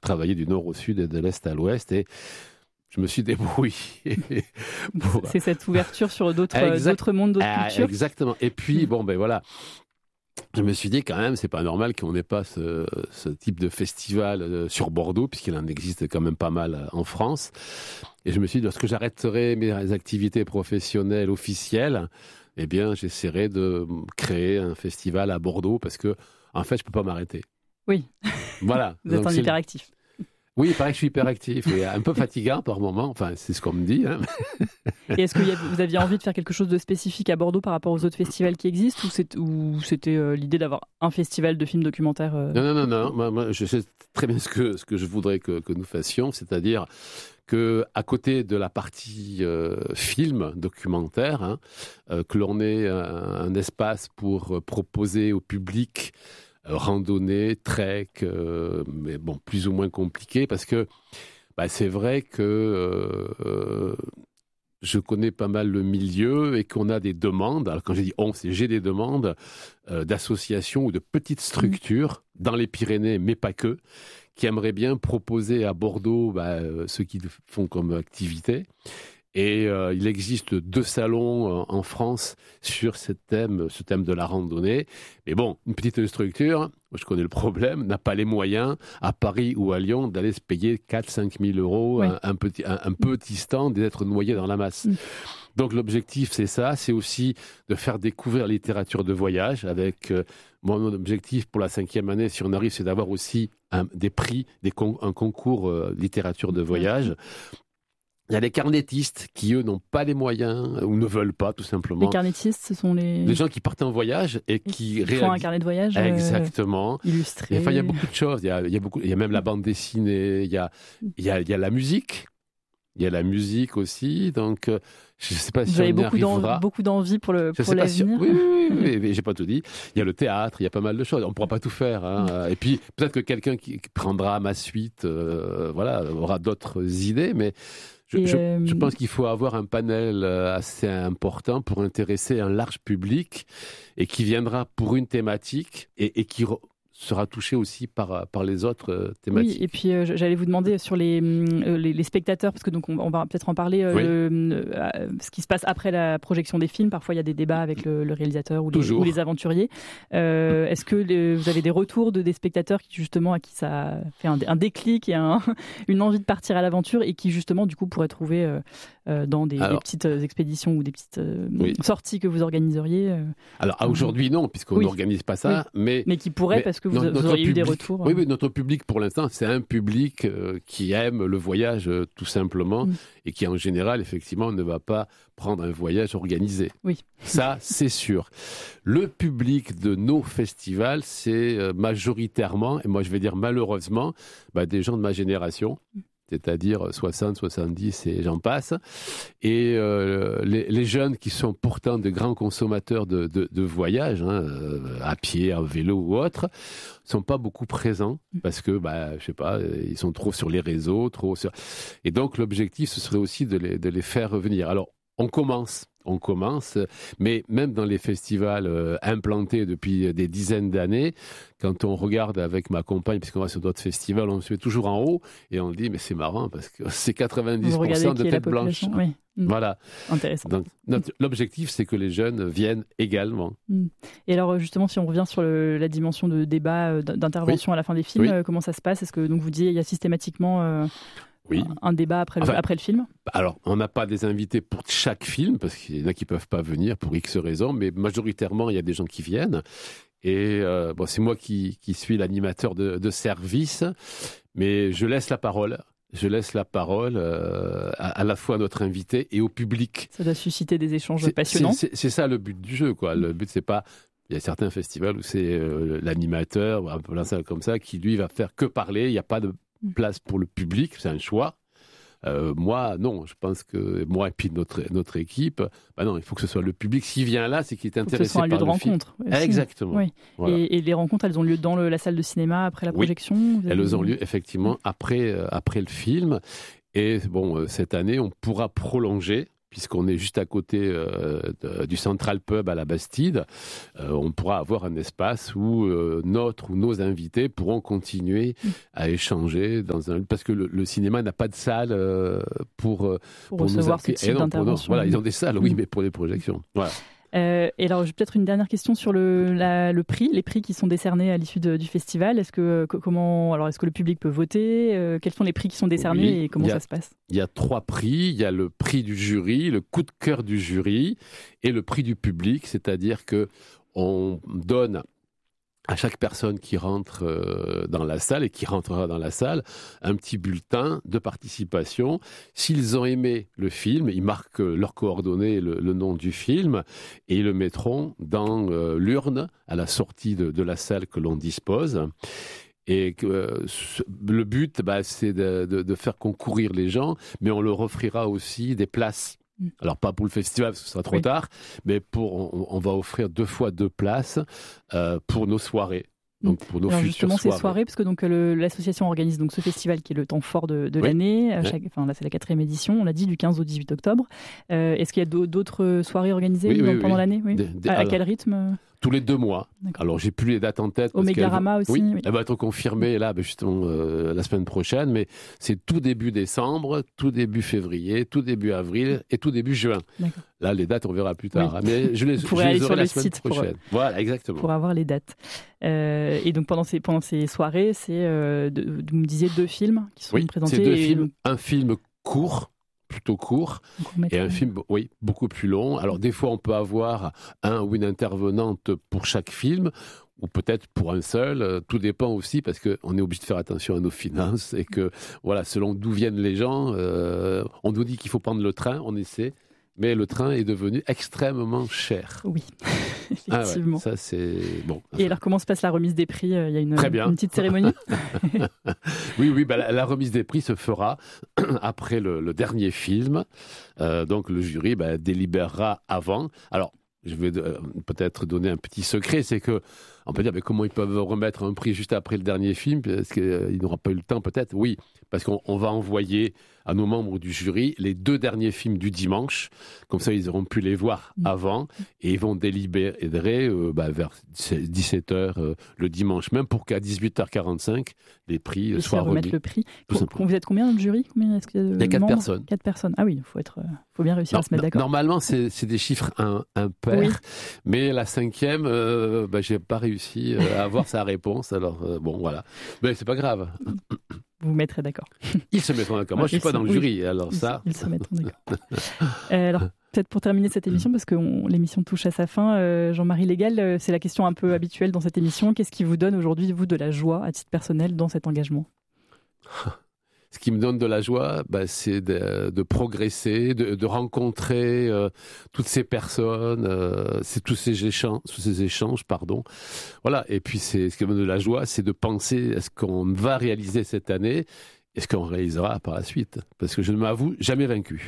travaillé du nord au sud et de l'est à l'ouest, et je me suis débrouillé. C'est cette ouverture sur d'autres mondes, d'autres cultures. Exactement. Et puis, voilà. Je me suis dit quand même, c'est pas normal qu'on n'ait pas ce type de festival sur Bordeaux, puisqu'il en existe quand même pas mal en France. Et je me suis dit, lorsque j'arrêterai mes activités professionnelles officielles, eh bien, j'essaierai de créer un festival à Bordeaux, parce que, en fait, je peux pas m'arrêter. Oui. Voilà. Vous êtes un hyperactif. Oui, il paraît que je suis hyperactif et un peu fatigant par moment. Enfin, c'est ce qu'on me dit. Hein. Et est-ce que vous aviez envie de faire quelque chose de spécifique à Bordeaux par rapport aux autres festivals qui existent, ou c'était l'idée d'avoir un festival de films documentaires Non. Moi, je sais très bien ce que je voudrais que nous fassions, c'est-à-dire que à côté de la partie film documentaire, que l'on ait un espace pour proposer au public randonnée, trek, mais bon, plus ou moins compliqué, parce que c'est vrai que je connais pas mal le milieu et qu'on a des demandes. Alors quand j'ai dit j'ai des demandes d'associations ou de petites structures dans les Pyrénées, mais pas que, qui aimeraient bien proposer à Bordeaux ce qu'ils font comme activité. Et il existe 2 salons en France sur ce thème de la randonnée. Mais bon, une petite structure, je connais le problème, n'a pas les moyens, à Paris ou à Lyon, d'aller se payer 4-5 000 euros, oui. un petit stand, et d'être noyé dans la masse. Donc l'objectif, c'est ça. C'est aussi de faire découvrir la littérature de voyage. Avec mon objectif pour la 5e année, si on arrive, c'est d'avoir aussi des prix, un concours littérature de voyage. Il y a les carnétistes qui, eux, n'ont pas les moyens ou ne veulent pas, tout simplement. Les carnétistes, ce sont les gens qui partent en voyage et qui font un carnet de voyage exactement. Illustré. Enfin, il y a beaucoup de choses. Il y a même la bande dessinée. Il y a la musique. Il y a la musique aussi. Donc, je ne sais pas si on y arrivera. Beaucoup d'envie pour l'avenir. Oui, mais j'ai pas tout dit. Il y a le théâtre. Il y a pas mal de choses. On ne pourra pas tout faire. Hein. Et puis, peut-être que quelqu'un qui prendra ma suite, aura d'autres idées, mais je pense qu'il faut avoir un panel assez important pour intéresser un large public et qui viendra pour une thématique et qui sera touché aussi par les autres thématiques. Oui, et puis j'allais vous demander sur les spectateurs, parce que donc on va peut-être en parler, ce qui se passe après la projection des films. Parfois, il y a des débats avec le réalisateur ou les aventuriers. Est-ce que vous avez des retours des spectateurs à qui ça fait un déclic et une envie de partir à l'aventure et qui, justement, du coup, pourraient trouver dans des petites expéditions ou des petites sorties que vous organiseriez Alors, aujourd'hui, non, puisqu'on n'organise pas ça. Mais qui pourrait, parce que vous auriez eu des retours. Oui, notre public, pour l'instant, c'est un public qui aime le voyage, tout simplement, et qui, en général, effectivement, ne va pas prendre un voyage organisé. Oui. Ça, c'est sûr. Le public de nos festivals, c'est majoritairement, et moi je vais dire malheureusement, des gens de ma génération. C'est-à-dire 60, 70 et j'en passe. Et les jeunes qui sont pourtant de grands consommateurs de voyage, à pied, à vélo ou autre, sont pas beaucoup présents parce que, je sais pas, ils sont trop sur les réseaux, Et donc l'objectif, ce serait aussi de les faire revenir. Alors, on commence, mais même dans les festivals implantés depuis des dizaines d'années, quand on regarde avec ma compagne, puisqu'on va sur d'autres festivals, on se met toujours en haut et on dit, mais c'est marrant parce que c'est 90% de têtes blanches. Oui. Voilà. Intéressant. Donc, l'objectif, c'est que les jeunes viennent également. Et alors, justement, si on revient sur la dimension de débat, d'intervention à la fin des films, comment ça se passe ? Est-ce que, donc, vous disiez, il y a systématiquement... un débat après le film ? Alors, on n'a pas des invités pour chaque film, parce qu'il y en a qui ne peuvent pas venir pour X raisons, mais majoritairement, il y a des gens qui viennent. Et c'est moi qui suis l'animateur de service, mais je laisse la parole. À la fois à notre invité et au public. Ça doit susciter des échanges passionnants. C'est ça le but du jeu, quoi. Le but, c'est pas... Il y a certains festivals où c'est l'animateur, un peu comme ça, qui lui va faire que parler. Il n'y a pas de place pour le public, c'est un choix. Moi, non, je pense que moi et puis notre équipe, non, il faut que ce soit le public. S'il vient là, c'est qu'il est intéressé par le film. Ce soit un lieu de rencontre. Exactement. Oui. Voilà. Et les rencontres, elles ont lieu dans la salle de cinéma après la projection ? Elles ont lieu effectivement après le film. Et bon, cette année, on pourra prolonger, puisqu'on est juste à côté du Central Pub à la Bastide, on pourra avoir un espace où nos invités pourront continuer à échanger parce que le cinéma n'a pas de salle pour recevoir ce type d'intervention. Voilà, ils ont des salles, oui, mais pour les projections. Voilà. Et alors, j'ai peut-être une dernière question sur le prix, les prix qui sont décernés à l'issue du festival. Est-ce que le public peut voter? Quels sont les prix qui sont décernés et comment ça se passe? Il y a 3 prix. Il y a le prix du jury, le coup de cœur du jury et le prix du public. C'est-à-dire que on donne à chaque personne qui rentre dans la salle et qui rentrera dans la salle, un petit bulletin de participation. S'ils ont aimé le film, ils marquent leurs coordonnées, le nom du film, et ils le mettront dans l'urne à la sortie de la salle que l'on dispose. Et le but, c'est de faire concourir les gens, mais on leur offrira aussi des places. Alors pas pour le festival parce que ce sera trop tard, mais on va offrir 2 fois 2 places pour nos soirées. Donc pour nos futures soirées. Ces soirées, parce que donc l'association organise donc ce festival qui est le temps fort de l'année. Là c'est la 4e édition, on l'a dit, du 15 au 18 octobre. Est-ce qu'il y a d'autres soirées organisées pendant l'année? À quel rythme? Tous les 2 mois. D'accord. Alors, j'ai plus les dates en tête. Au Mégarama aussi. Oui, elle va être confirmée là, justement, la semaine prochaine. Mais c'est tout début décembre, tout début février, tout début avril et tout début juin. D'accord. Là, les dates, on verra plus tard. Oui. Mais je les aurai la semaine prochaine. Voilà, exactement. Pour avoir les dates. Et donc, pendant ces soirées, c'est, vous me disiez, 2 films qui sont présentés. C'est 2 films. Un film court, plutôt court, et un film beaucoup plus long. Alors des fois on peut avoir un ou une intervenante pour chaque film, ou peut-être pour un seul, tout dépend aussi parce qu'on est obligé de faire attention à nos finances et que selon d'où viennent les gens, on nous dit qu'il faut prendre le train, on essaie. Mais le train est devenu extrêmement cher. Oui, effectivement. Ça, c'est bon. Et alors, comment se passe la remise des prix? Il y a une petite cérémonie? Oui, la remise des prix se fera après le dernier film. Donc, le jury délibérera avant. Alors, je vais peut-être donner un petit secret, c'est que on peut dire comment ils peuvent remettre un prix juste après le dernier film, parce qu'ils n'auront pas eu le temps peut-être. Oui, parce qu'on va envoyer à nos membres du jury les 2 derniers films du dimanche, comme ça ils auront pu les voir avant, et ils vont délibérer vers 17h le dimanche, même pour qu'à 18h45 les prix soient remis. Le prix. Vous êtes combien dans le jury? Est-ce qu'il y a il y a 4 personnes. 4 personnes. Ah oui, faut bien réussir à se mettre d'accord. Normalement, c'est des chiffres impairs, mais la 5e, j'ai pas réussi à avoir sa réponse. Alors voilà, mais c'est pas grave. Vous vous mettrez d'accord. Ils se mettront d'accord. Moi, je suis pas dans le jury, alors ça. Ils se mettront d'accord. Alors, peut-être pour terminer cette émission, parce que l'émission touche à sa fin, Jean-Marie Légal, c'est la question un peu habituelle dans cette émission. Qu'est-ce qui vous donne aujourd'hui, vous, de la joie à titre personnel dans cet engagement? Ce qui me donne de la joie, c'est de progresser, de rencontrer toutes ces personnes, tous ces échanges, pardon. Voilà. Et puis, ce qui me donne de la joie, c'est de penser à ce qu'on va réaliser cette année et ce qu'on réalisera par la suite. Parce que je ne m'avoue jamais vaincu.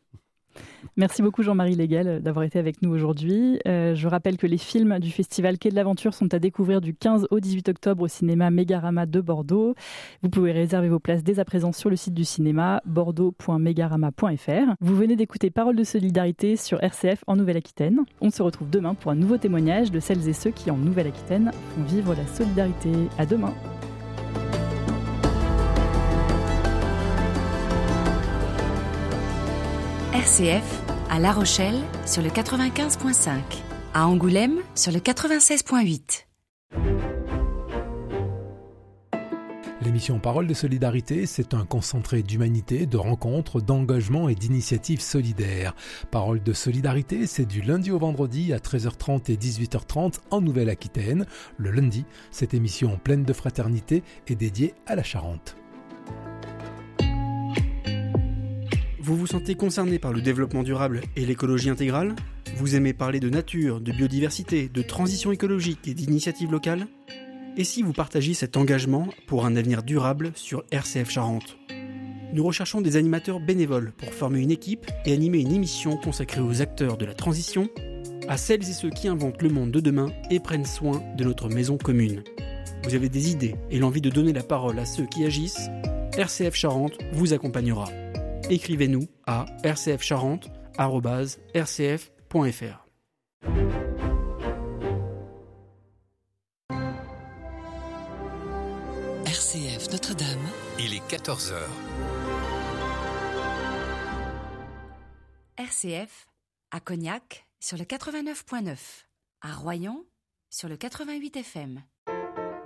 Merci beaucoup Jean-Marie Légal d'avoir été avec nous aujourd'hui. Je rappelle que les films du festival Quai de l'Aventure sont à découvrir du 15 au 18 octobre au cinéma Mégarama de Bordeaux. Vous pouvez réserver vos places dès à présent sur le site du cinéma bordeaux.megarama.fr. Vous venez d'écouter Paroles de solidarité sur RCF en Nouvelle-Aquitaine. On se retrouve demain pour un nouveau témoignage de celles et ceux qui en Nouvelle-Aquitaine font vivre la solidarité. À demain. RCF à La Rochelle sur le 95.5, à Angoulême sur le 96.8. L'émission Paroles de solidarité, c'est un concentré d'humanité, de rencontres, d'engagement et d'initiatives solidaires. Paroles de solidarité, c'est du lundi au vendredi à 13h30 et 18h30 en Nouvelle-Aquitaine. Le lundi, cette émission pleine de fraternité est dédiée à la Charente. Vous vous sentez concerné par le développement durable et l'écologie intégrale? Vous aimez parler de nature, de biodiversité, de transition écologique et d'initiatives locales? Et si vous partagez cet engagement pour un avenir durable sur RCF Charente? Nous recherchons des animateurs bénévoles pour former une équipe et animer une émission consacrée aux acteurs de la transition, à celles et ceux qui inventent le monde de demain et prennent soin de notre maison commune. Vous avez des idées et l'envie de donner la parole à ceux qui agissent? RCF Charente vous accompagnera. Écrivez-nous à rcfcharente rcf.fr. RCF Notre-Dame. Il est 14h. RCF, à Cognac, sur le 89.9. À Royan, sur le 88 FM.